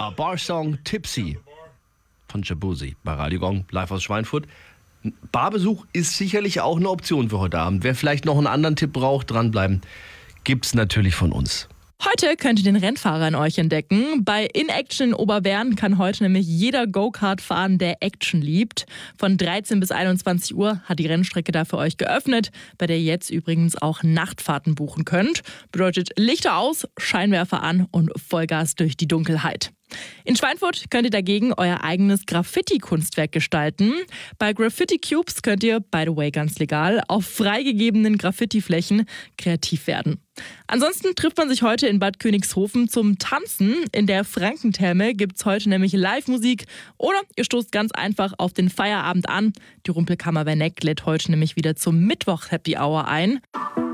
A Bar-Song Tipsy von Jabuzi bei Radio Gong, live aus Schweinfurt. Barbesuch ist sicherlich auch eine Option für heute Abend. Wer vielleicht noch einen anderen Tipp braucht, dranbleiben, gibt's natürlich von uns. Heute könnt ihr den Rennfahrer in euch entdecken. Bei In Action in Oberbergen kann heute nämlich jeder Go-Kart fahren, der Action liebt. Von 13 bis 21 Uhr hat die Rennstrecke da für euch geöffnet, bei der ihr jetzt übrigens auch Nachtfahrten buchen könnt. Bedeutet Lichter aus, Scheinwerfer an und Vollgas durch die Dunkelheit. In Schweinfurt könnt ihr dagegen euer eigenes Graffiti-Kunstwerk gestalten. Bei Graffiti Cubes könnt ihr, by the way ganz legal, auf freigegebenen Graffiti-Flächen kreativ werden. Ansonsten trifft man sich heute in Bad Königshofen zum Tanzen. In der Frankentherme gibt's heute nämlich Live-Musik oder ihr stoßt ganz einfach auf den Feierabend an. Die Rumpelkammer Werneck lädt heute nämlich wieder zum Mittwoch-Happy Hour ein.